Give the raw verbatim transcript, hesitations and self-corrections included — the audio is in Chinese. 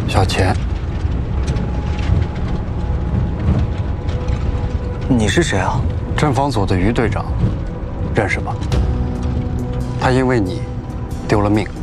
小钱， 你是谁啊？ 侦防组的于队长，认识吧？他因为你丢了命。